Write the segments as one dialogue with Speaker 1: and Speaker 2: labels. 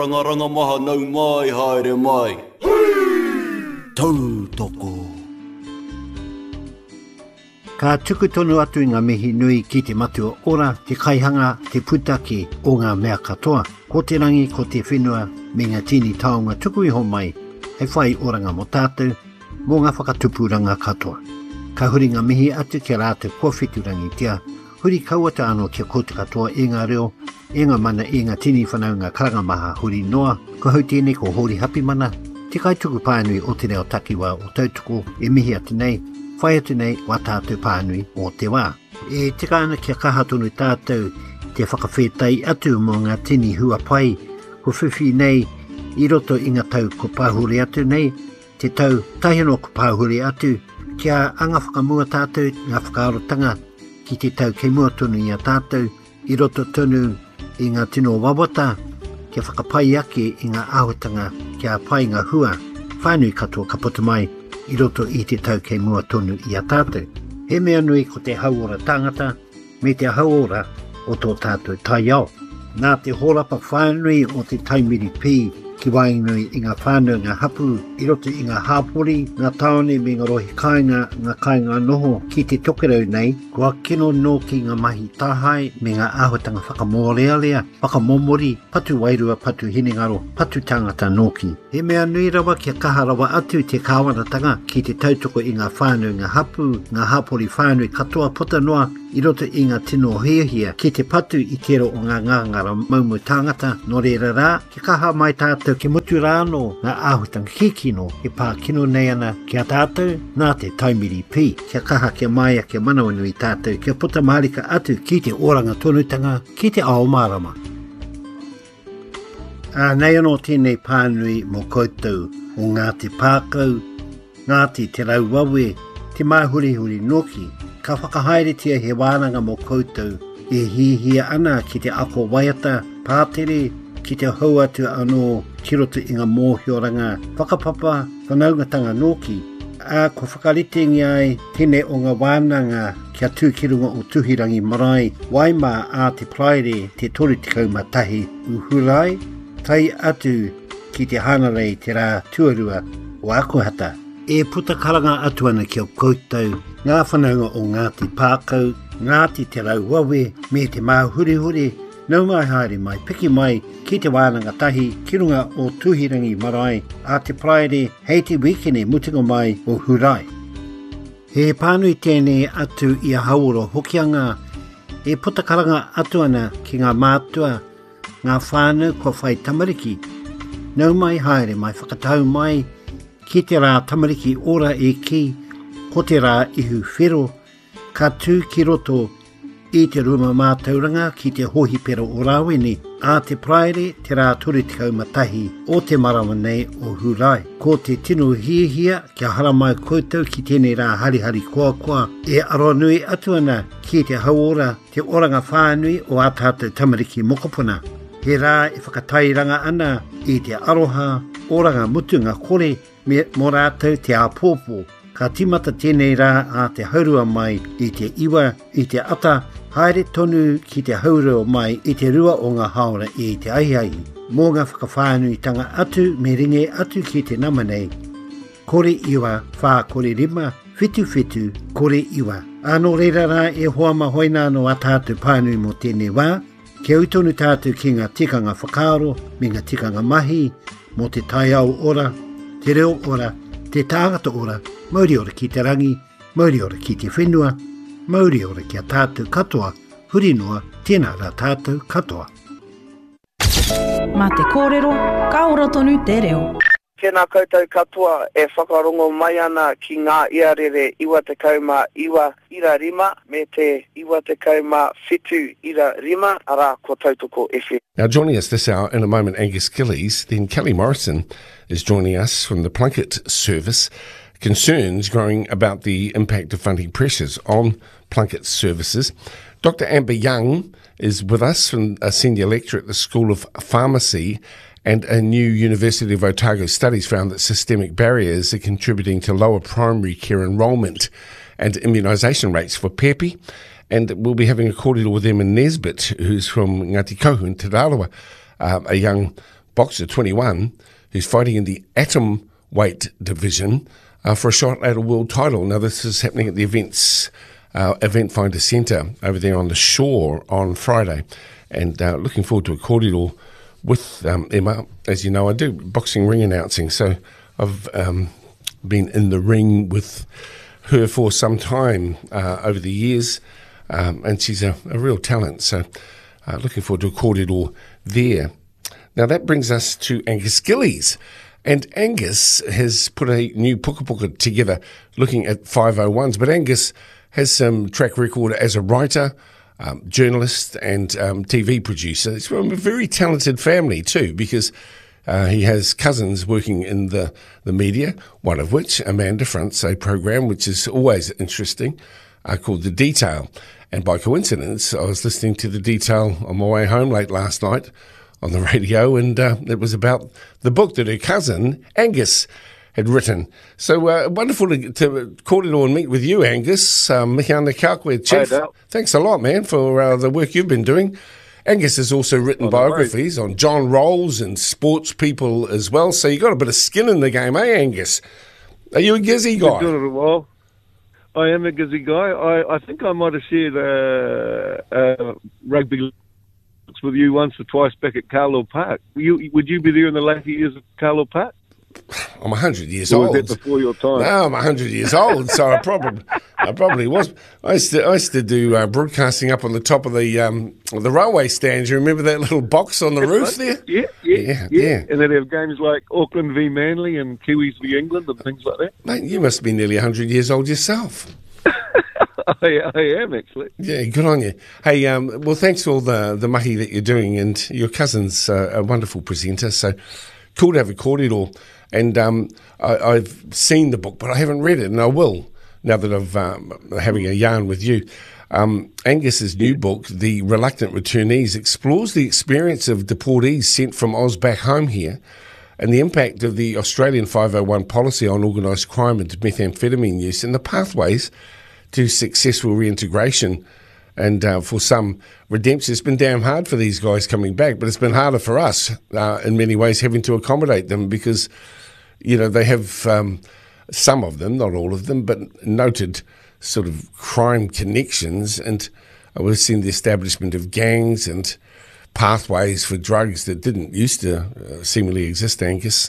Speaker 1: Ranga maha nau mai haere mai.
Speaker 2: Tau toko. Ka tuku tonu atu i ngā mihi nui ki te matua ora, te kaihanga, te putaki o ngā mea katoa. Ko te rangi, ko te whenua, me ngā tini taonga tuku iho mai, hei whai oranga mo tātou, mō ngā whakatupuranga katoa. Ka huri ngā mihi atu kia rātou kua whiturangi tia, huri kauata anō kia kōtu katoa e ngā reo, e ngā mana e ngā tini whanau ngā karangamaha huri noa, ko hau tēnei ko hori hapi mana, te kaituku pānui o te reo takiwa o tautoko e mihi atu nei, whai atu nei wa tātou pānui o te wā. E te kāna kia kaha tonu tātou te whakawhetai atu mō ngā tini hua pai, ko whiwhi nei i roto i ngā tau ko pāhuri atu nei, te tau tahino ko pāhuri atu, kia anga whakamua tātou ngā whakaarotanga ki te tau kei mua tonu i a tātou, i roto tonu i ngā tino wawata, kia whakapai ake i ngā ahotanga kia pai ngā hua, whānui katoa ka puta mai, i roto i te tau kei mua tonu i a tātou. He mea nui ko te hauora tangata, me te hauora o tō tātou tai ao. Nā te horapa whānui o te taimiri pī, ki wainui i ngā whānau ngā hapu, i roto i ngā hāpori, ngā taone me ngā rohi kāinga noho ki te tokerau nei, kua kino no ki ngā mahi tāhai me ngā āhuatanga whakamōrealea, whakamomori, patu wairua, patu hinengaro, patu tangata noki. He mea nui rawa kia kaha rawa atu te kāwanatanga ki te tautoko i ngā whānau ngā hapu, ngā hāpori whānui katoa pota noa, i roto i ngā tino hiahia ki te patu i tero o ngā ngāngara maumu tāngata no reira rā, ki kaha mai tātou ki mutu rāno ngā āhutanga kikino e pā kino nei ana kia tātou nā te taimiri pī. Kia kaha kia maia kia manaunu i tātou kia puta marika atu ki te oranga tonutanga ki te aomārama. Nei anō tēnei pānui mō koutou o ngā te pākau, ngā te rauwawe, te māhurihuri noki, ka whakahaeretia he wānanga mō koutou e hihia ana ki te ako waiata, pātere, ki te hauatu anō ki roto i ngā mōhioranga, whakapapa, whanaungatanga nōki, ko whakaritengi ai tēnei o ngā wānanga kia tūkirunga o tuhirangi marae, waimā a te praere te toru tikau matahi uhurai, tai atu ki te hanarei te rā tuarua o Akuhata. E puta karanga atu ana ki o koutou, ngā whanaunga o Ngāti Pākau, Ngāti Te Rauwawe, me te māhurihuri, nau mai haere mai, piki mai ki te wānanga tahi, ki runga o Tuhirangi Marae, a te praere, hei te wikene mutinga mai o Hurai. He pānui tēnei atu i a hauoro hokianga, e puta karanga atu ana ki ngā mātua, ngā whānau kua whai tamariki, nau mai haere mai whakatau mai, ki te rā tamariki ora e ki, ko te rā ihu whero, ka tū ki roto i te ruma mātauranga ki te hohi pero o Rāwene, a te praere te rā turitikau matahi o te marawa nei o Hurai. Ko te tino hiahia kia haramai koutou ki tēnei rā harihari koa, e aronui atu ana ki te hauora te oranga whānui o a tātou tamariki mokopuna. He rā e whakatairanga ana i te aroha, oranga mutunga kore, me mō rātou te āpōpō, ka timata tēnei rā a te haurua mai i te iwa, i te ata, haere tonu ki te haurua mai i te rua o ngā haora i te aiahi. Mō ngā whakawhānui tanga atu me ringe atu ki te namanei. Kore iwa, whā kore rima, whitu, kore iwa. Anō reira rā e hoa mahoina no a tātou pānui mo tēnei wā, ke uitonu tātou ki ngā tikanga whakaaro, me ngā tikanga mahi, mo te tai au ora, te reo ora, te tāngata ora, mauri ora ki te rangi, mauri ora ki te whenua, mauri ora ki a tātou katoa, huri noa, tēnā rā tātou katoa.
Speaker 3: Mā te kōrero, ka ora tonu te reo.
Speaker 4: Tēnā koutou katoa e whakarongo mai ana ki ngā iarere iwa te kauma iwa ira rima me te iwa te kauma whitu ira rima ara ko tautoko FM.
Speaker 5: Now joining us this hour in a moment, Angus Gillies, then Kelly Morrison is joining us from the Plunket Service. Concerns growing about the impact of funding pressures on Plunket services. Dr. Amber Young is with us, from a senior lecturer at the School of Pharmacy, and a new University of Otago studies found that systemic barriers are contributing to lower primary care enrolment and immunisation rates for PEPI. And we'll be having a cordial with Emma Nesbitt, who's from Ngāti Kohu in Te Rāua, a young boxer, 21, who's fighting in the atom weight division for a shot at a world title. Now, this is happening at the Event Finder Centre over there on the shore on Friday. And looking forward to a cordial with Emma. As you know, I do boxing ring announcing, so I've been in the ring with her for some time over the years, and she's a real talent. So looking forward to a cordial there. Now that brings us to Angus Gillies. And Angus has put a new puka puka together looking at 501s. But Angus has some track record as a writer, journalist and TV producer. He's from a very talented family too, because he has cousins working in the media, one of which, Amanda, fronts a program which is always interesting, called The Detail. And by coincidence, I was listening to The Detail on my way home late last night on the radio, and it was about the book that her cousin, Angus, had written. So wonderful to call it and meet with you, Angus. Mihi ana kākoe, Chief.
Speaker 6: Hi, Dale.
Speaker 5: Thanks a lot, man, for the work you've been doing. Angus has also written biographies on John Rolls and sports people as well, so you got a bit of skin in the game, eh, Angus? Are you a Gizzy guy?
Speaker 6: Been doing it a while. I am a Gizzy guy. I think I might have shared rugby with you once or twice back at Carlow Park. Would you be there in the later years of Carlow Park?
Speaker 5: I'm 100 years
Speaker 6: or
Speaker 5: old.
Speaker 6: Was that before your time?
Speaker 5: No, I'm 100 years old, so I probably was. I used to do broadcasting up on the top of the railway stand. You remember that little box on the roof there?
Speaker 6: Yeah. And they'd have games like Auckland v Manly and Kiwis v England and things like that.
Speaker 5: Mate, you must be nearly 100 years old yourself.
Speaker 6: I am, actually.
Speaker 5: Yeah, good on you. Hey, well, thanks for all the mahi that you're doing, and your cousin's a wonderful presenter, so cool to have a cordial. And I've seen the book, but I haven't read it, and I will, now that I'm having a yarn with you. Angus's new book, The Reluctant Returnees, explores the experience of deportees sent from Oz back home here and the impact of the Australian 501 policy on organised crime and methamphetamine use and the pathways to successful reintegration. And for some, redemption. It's been damn hard for these guys coming back, but it's been harder for us in many ways, having to accommodate them because, you know, they have some of them, not all of them, but noted sort of crime connections. And we've seen the establishment of gangs and pathways for drugs that didn't used to seemingly exist, Angus.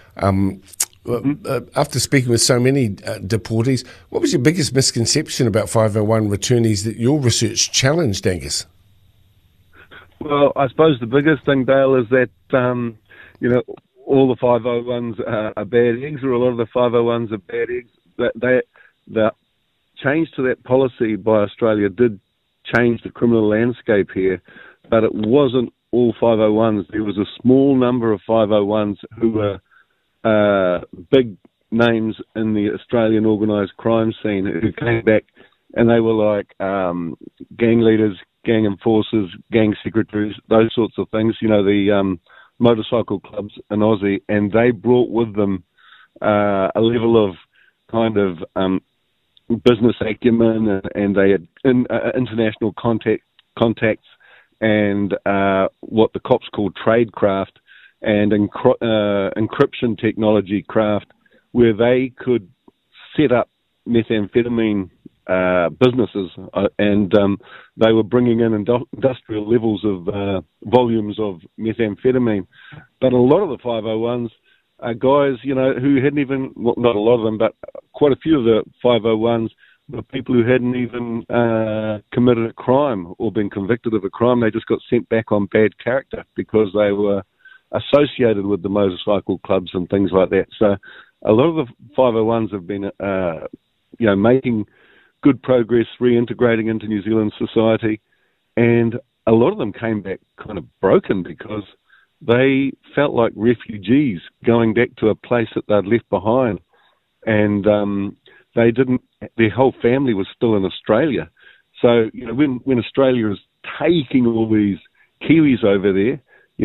Speaker 5: After speaking with so many deportees, what was your biggest misconception about 501 returnees that your research challenged, Angus?
Speaker 6: Well, I suppose the biggest thing, Dale, is that, all the 501s are bad eggs, or a lot of the 501s are bad eggs. The change to that policy by Australia did change the criminal landscape here, but it wasn't all 501s. There was a small number of 501s who were big names in the Australian organised crime scene who came back, and they were like gang leaders, gang enforcers, gang secretaries, those sorts of things, the motorcycle clubs in Aussie, and they brought with them a level of kind of business acumen, and they had international contacts and what the cops call tradecraft and encryption technology craft, where they could set up methamphetamine businesses, and they were bringing in industrial levels of volumes of methamphetamine. But a lot of the 501s are guys, who hadn't even, well, not a lot of them, but quite a few of the 501s were people who hadn't even committed a crime or been convicted of a crime. They just got sent back on bad character because they were associated with the motorcycle clubs and things like that. So a lot of the 501s have been, making good progress reintegrating into New Zealand society, and a lot of them came back kind of broken because they felt like refugees going back to a place that they'd left behind, and their whole family was still in Australia. So, when Australia is taking all these Kiwis over there,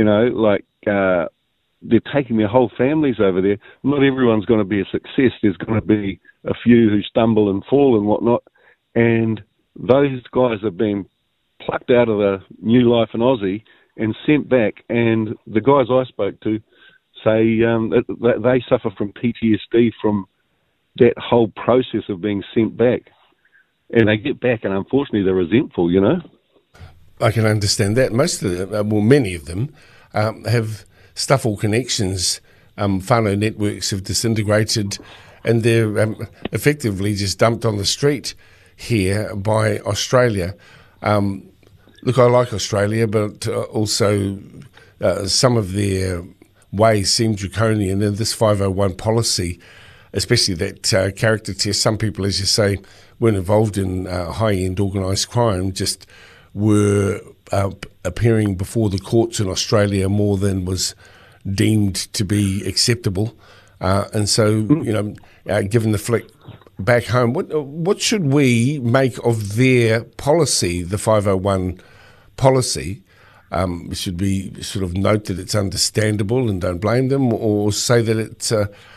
Speaker 6: they're taking their whole families over there. Not everyone's going to be a success. There's going to be a few who stumble and fall and whatnot. And those guys have been plucked out of the new life in Aussie and sent back. And the guys I spoke to say that they suffer from PTSD from that whole process of being sent back. And they get back, and unfortunately they're resentful, you know.
Speaker 5: I can understand that. Most of them, well, many of them, have stuff or connections. Whānau networks have disintegrated, and they're effectively just dumped on the street here by Australia. Look, I like Australia, but also some of their ways seem draconian, and this 501 policy, especially that character test, some people, as you say, weren't involved in high-end organised crime, just were appearing before the courts in Australia more than was deemed to be acceptable. And so, given the flick back home, what should we make of their policy, the 501 policy? Should we sort of note that it's understandable and don't blame them, or say that it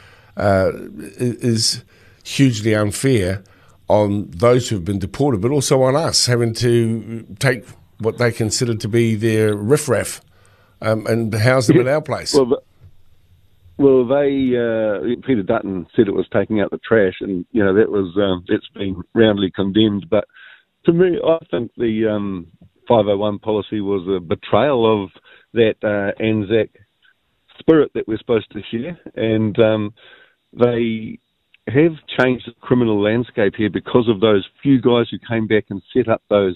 Speaker 5: is hugely unfair on those who have been deported, but also on us having to take what they consider to be their riffraff and house them at our place?
Speaker 6: Well, they Peter Dutton said it was taking out the trash, and that was it's been roundly condemned. But to me, I think the 501 policy was a betrayal of that Anzac spirit that we're supposed to share, and they have changed the criminal landscape here because of those few guys who came back and set up those,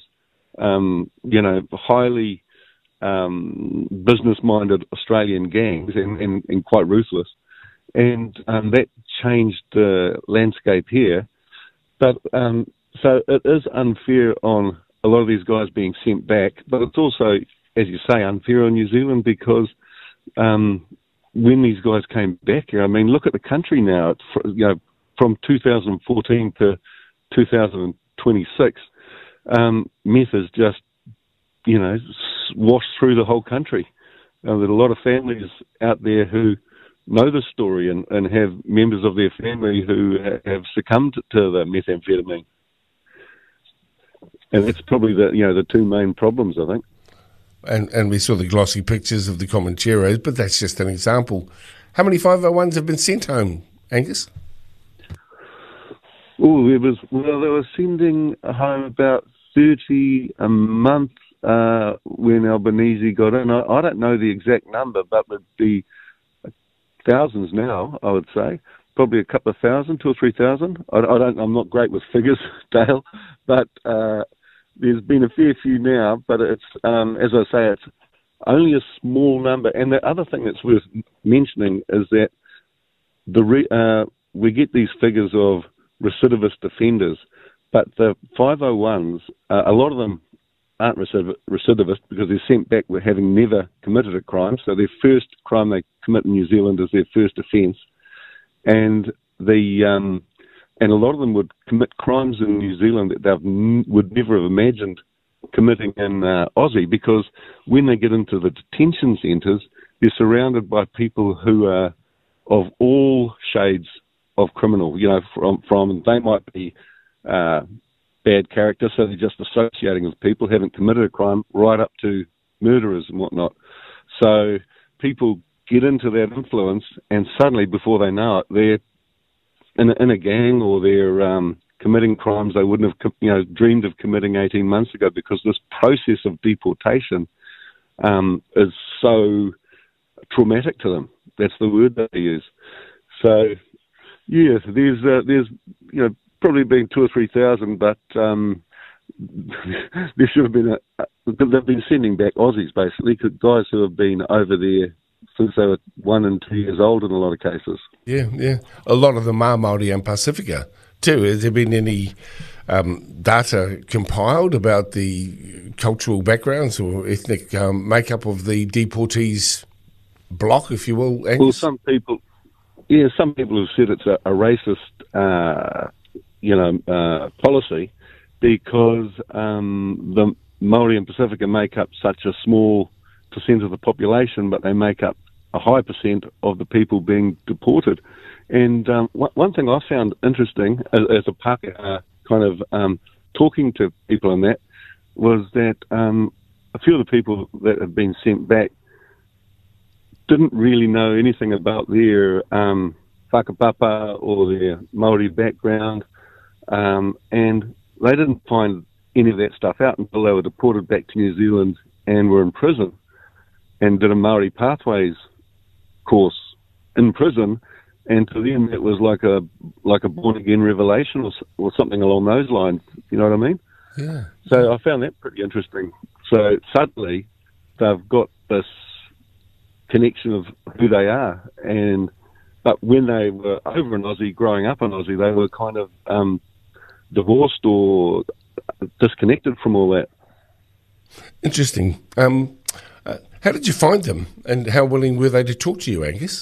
Speaker 6: highly business-minded Australian gangs and quite ruthless. And that changed the landscape here. But so it is unfair on a lot of these guys being sent back, but it's also, as you say, unfair on New Zealand because when these guys came back here, I mean, look at the country now. It's, from 2014 to 2026, meth has just, washed through the whole country. There are a lot of families out there who know the story and have members of their family who have succumbed to the methamphetamine. And that's probably the two main problems, I think.
Speaker 5: And we saw the glossy pictures of the Comancheros, but that's just an example. How many 501s have been sent home, Angus?
Speaker 6: Oh, they were sending home about 30 a month when Albanese got in. I don't know the exact number, but it would be thousands now, I would say. Probably a couple of thousand, 2,000 or 3,000. I'm not great with figures, Dale, but there's been a fair few now. But it's, as I say, it's only a small number. And the other thing that's worth mentioning is that we get these figures of recidivist offenders, but the 501s, a lot of them aren't recidivist because they're sent back with having never committed a crime. So their first crime they commit in New Zealand is their first offence, and and a lot of them would commit crimes in New Zealand that they would never have imagined committing in Aussie, because when they get into the detention centres, they're surrounded by people who are of all shades of criminal, from they might be bad character, so they're just associating with people, haven't committed a crime, right up to murderers and whatnot. So people get into that influence, and suddenly, before they know it, they're in a gang, or they're committing crimes they wouldn't have dreamed of committing 18 months ago, because this process of deportation is so traumatic to them. That's the word that they use. So, yes, there's probably been 2,000 or 3,000, but there should have been they've been sending back Aussies, basically, guys who have been over there since they were 1 and 2 years old in a lot of cases. Yeah.
Speaker 5: A lot of them are Māori and Pacifica too. Has there been any data compiled about the cultural backgrounds or ethnic makeup of the deportees block, if you will, Angus?
Speaker 6: Well, some people have said it's a racist, policy, because the Māori and Pacifica make up such a small percent of the population, but they make up a high percent of the people being deported. And one thing I found interesting as a Pākehā kind of talking to people on that was that a few of the people that had been sent back didn't really know anything about their whakapapa or their Māori background, and they didn't find any of that stuff out until they were deported back to New Zealand and were in prison and did a Māori Pathways course in prison, and to them it was like a born-again revelation or something along those lines, you know what I mean?
Speaker 5: Yeah.
Speaker 6: So I found that pretty interesting. So suddenly they've got this connection of who they are, but when they were over in Aussie, growing up in Aussie, they were kind of divorced or disconnected from all that.
Speaker 5: Interesting. How did you find them, and how willing were they to talk to you, Angus?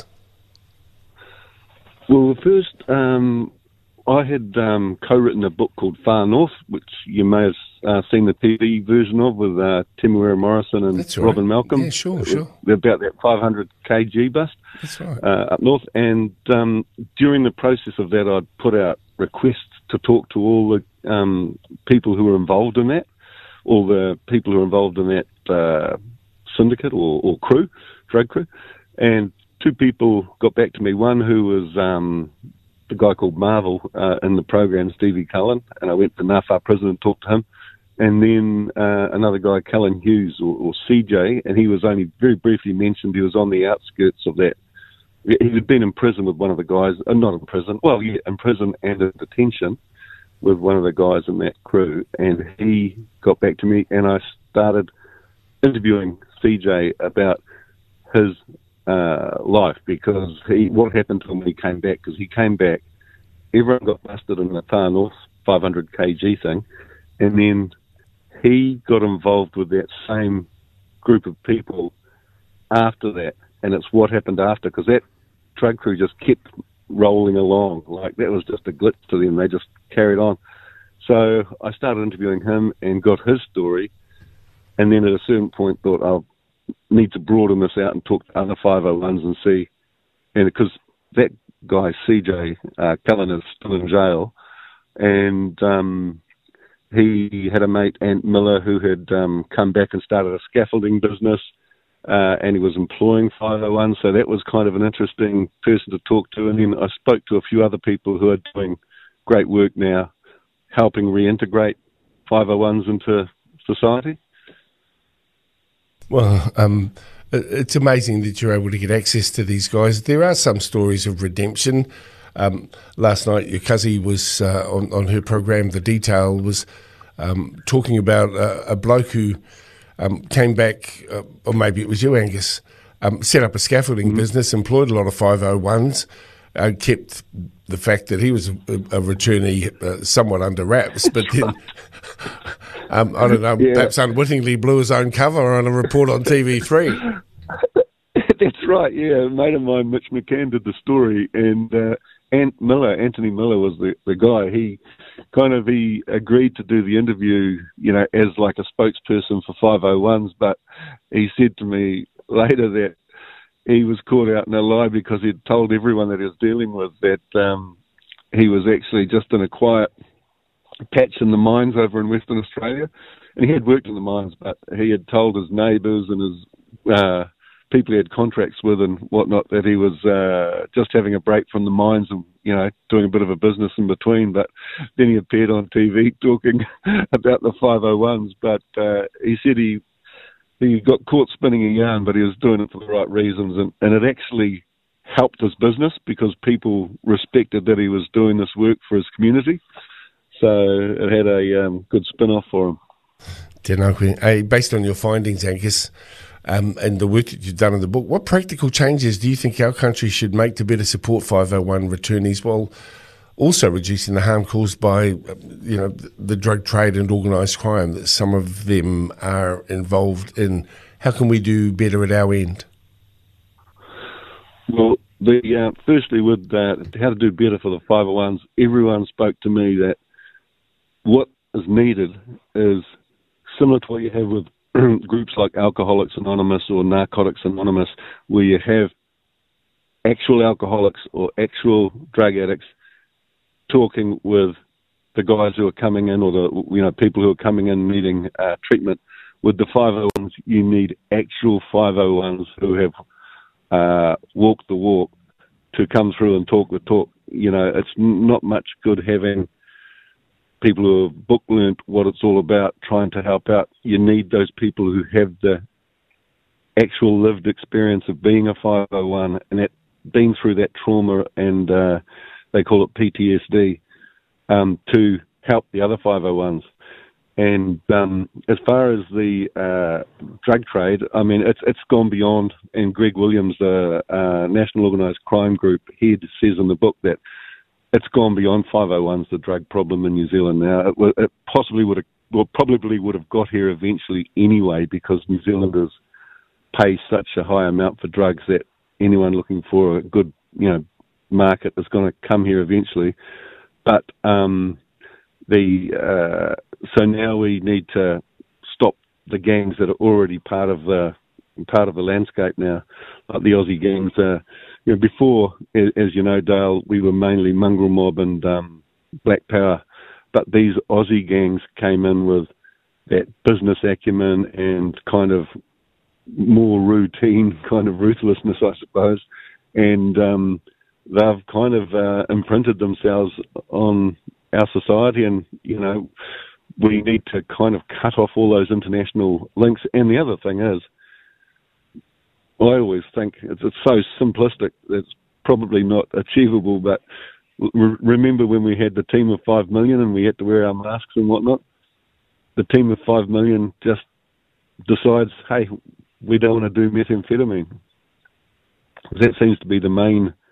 Speaker 6: Well, first, I had co-written a book called Far North, which you may have seen the TV version of with Temuera Morrison and
Speaker 5: That's right.
Speaker 6: Robin Malcolm.
Speaker 5: Yeah, sure.
Speaker 6: About that 500 kg bust.
Speaker 5: That's right.
Speaker 6: Up north. And during the process of that, I'd put out requests to talk to all the people who were involved in that, all the people who were involved in that syndicate or crew, drug crew. And two people got back to me. One who was the guy called Marvel in the program, Stevie Cullen, and I went to Ngāwhā prison and talked to him. And then another guy, Cullen Hughes, or CJ, and he was only very briefly mentioned. He was on the outskirts of that. He had been in prison with one of the guys, not in prison, well, yeah, in prison and in detention with one of the guys in that crew. And he got back to me, and I started interviewing CJ about his life, because what happened to him when he came back, because he came back, everyone got busted in the Far North 500 kg thing, and then he got involved with that same group of people after that, and it's what happened after, because that drug crew just kept rolling along, like that was just a glitch to them, they just carried on. So I started interviewing him and got his story, and then at a certain point thought, I'll need to broaden this out and talk to other 501s and see, and because that guy CJ Cullen is still in jail, and he had a mate, Ant Miller, who had come back and started a scaffolding business, and he was employing 501s, so that was kind of an interesting person to talk to. And then I spoke to a few other people who are doing great work now, helping reintegrate 501s into society.
Speaker 5: Well, it's amazing that you're able to get access to these guys. There are some stories of redemption. Last night, your cousin was on her program, The Detail, was talking about a bloke who came back, or maybe it was you, Angus, set up a scaffolding business, employed a lot of 501s, kept the fact that he was a returnee somewhat under wraps, but then... I don't know, perhaps unwittingly blew his own cover on a report on TV3.
Speaker 6: That's right, yeah. A mate of mine, Mitch McCann, did the story, and Anthony Miller was the guy. He agreed to do the interview, as like a spokesperson for 501s, but he said to me later that he was caught out in a lie because he'd told everyone that he was dealing with that he was actually just in a quiet patch in the mines over in Western Australia, and he had worked in the mines, but he had told his neighbours and his people he had contracts with and whatnot that he was just having a break from the mines and doing a bit of a business in between. But then he appeared on TV talking about the 501s, but he said he got caught spinning a yarn, but he was doing it for the right reasons, and it actually helped his business because people respected that he was doing this work for his community. So it had a good spin-off for him.
Speaker 5: Hey, based on your findings, Angus, and the work that you've done in the book, what practical changes do you think our country should make to better support 501 returnees while also reducing the harm caused by, the drug trade and organised crime that some of them are involved in? How can we do better at our end?
Speaker 6: Well, firstly, with how to do better for the 501s, everyone spoke to me that what is needed is similar to what you have with groups like Alcoholics Anonymous or Narcotics Anonymous, where you have actual alcoholics or actual drug addicts talking with the guys who are coming in, or the people who are coming in needing treatment, with the 501s, you need actual 501s who have walked the walk to come through and talk the talk. You know, it's not much good having people who have book learnt what it's all about, trying to help out. You need those people who have the actual lived experience of being a 501 and that, been through that trauma, and they call it PTSD, to help the other 501s. And as far as the drug trade, I mean, it's gone beyond, and Greg Williams, the National Organised Crime Group head, says in the book that it's gone beyond 501s, the drug problem in New Zealand now. It probably would have got here eventually anyway, because New Zealanders pay such a high amount for drugs that anyone looking for a good, market is going to come here eventually. But so now we need to stop the gangs that are already part of the landscape now, like the Aussie gangs. Before, as you know, Dale, we were mainly mongrel mob and black power, but these Aussie gangs came in with that business acumen and kind of more routine kind of ruthlessness, I suppose, and they've kind of imprinted themselves on our society, and we need to kind of cut off all those international links. And the other thing is, I always think it's so simplistic, it's probably not achievable, but remember when we had the team of 5 million and we had to wear our masks and whatnot? The team of 5 million just decides, hey, we don't want to do methamphetamine. That seems to be the main